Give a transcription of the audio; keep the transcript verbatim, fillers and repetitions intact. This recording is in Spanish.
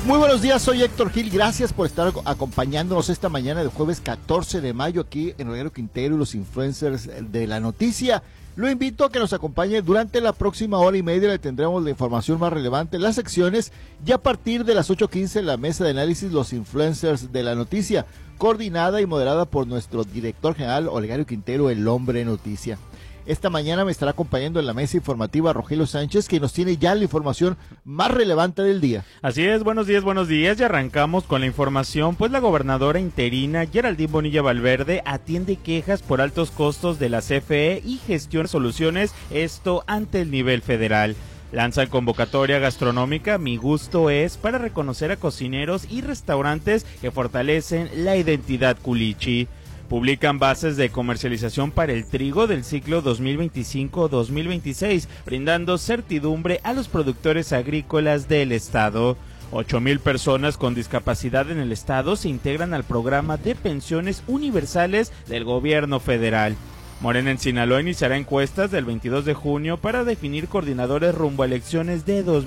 Muy buenos días, soy Héctor Gil, gracias por estar acompañándonos esta mañana de jueves catorce de mayo aquí en Rogelio Quintero y los influencers de la noticia. Lo invito a que nos acompañe durante la próxima hora y media, le tendremos la información más relevante, las secciones, y a partir de las ocho quince la mesa de análisis, los influencers de la noticia, coordinada y moderada por nuestro director general Olegario Quintero, el hombre noticia. Esta mañana me estará acompañando en la mesa informativa Rogelio Sánchez, que nos tiene ya la información más relevante del día. Así es, buenos días, buenos días, y arrancamos con la información, pues la gobernadora interina Geraldine Bonilla Valverde atiende quejas por altos costos de la C F E y gestiona soluciones, esto ante el nivel federal. Lanzan convocatoria gastronómica Mi Gusto Es para reconocer a cocineros y restaurantes que fortalecen la identidad culichi. Publican bases de comercialización para el trigo del ciclo dos mil veinticinco dos mil veintiséis, brindando certidumbre a los productores agrícolas del estado. Ocho mil personas con discapacidad en el estado se integran al programa de pensiones universales del gobierno federal. Morena en Sinaloa iniciará encuestas del veintidós de junio para definir coordinadores rumbo a elecciones de dos mil veintiséis.